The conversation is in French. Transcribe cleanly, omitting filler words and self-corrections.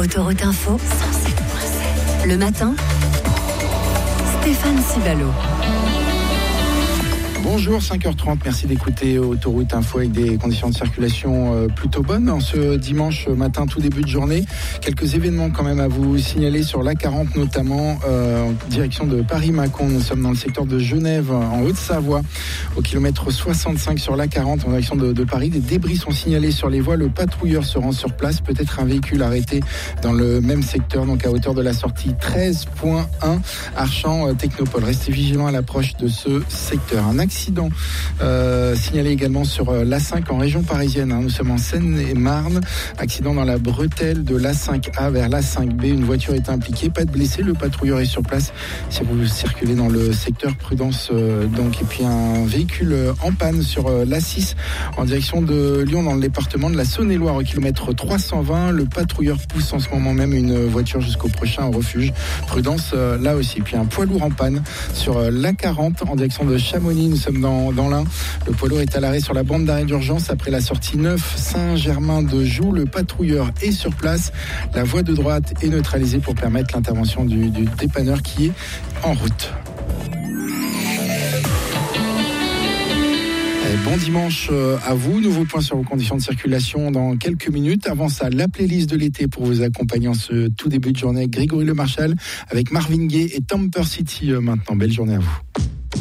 Autoroute Info 107.7. Le matin, Stéphane Cibalo. Bonjour, 5h30, merci d'écouter Autoroute Info avec des conditions de circulation plutôt bonnes. En ce dimanche matin, tout début de journée, quelques événements quand même à vous signaler sur l'A40 notamment, en direction de Paris-Mâcon. Nous sommes dans le secteur de Genève, en Haute-Savoie, au kilomètre 65 sur l'A40 en direction de Paris. Des débris sont signalés sur les voies, le patrouilleur se rend sur place, peut-être un véhicule arrêté dans le même secteur, donc à hauteur de la sortie 13.1 Archamps-Technopole. Restez vigilants à l'approche de ce secteur. Un accident signalé également sur l'A5 en région parisienne. Nous sommes en Seine-et-Marne. Accident dans la bretelle de l'A5A vers l'A5B. Une voiture est impliquée. Pas de blessés. Le patrouilleur est sur place. Si vous circulez dans le secteur, prudence donc. Et puis un véhicule en panne sur l'A6 en direction de Lyon dans le département de la Saône-et-Loire au kilomètre 320. Le patrouilleur pousse en ce moment même une voiture jusqu'au prochain refuge. Prudence là aussi. Puis un poids lourd en panne sur l'A40 en direction de Chamonix. Nous sommes dans l'Ain. Le poids lourd est à l'arrêt sur la bande d'arrêt d'urgence après la sortie 9 Saint-Germain-de-Joux. Le patrouilleur est sur place. La voie de droite est neutralisée pour permettre l'intervention du dépanneur qui est en route. Bon dimanche à vous. Nouveau point sur vos conditions de circulation dans quelques minutes. Avant ça, la playlist de l'été pour vous accompagner en ce tout début de journée avec Grégory Le Marchal, avec Marvin Gaye et Tamper City maintenant. Belle journée à vous.